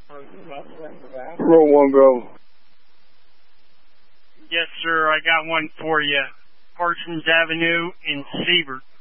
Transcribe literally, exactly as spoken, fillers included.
Roll one, go. Yes, sir. I got one for you. Parsons Avenue in Siebert.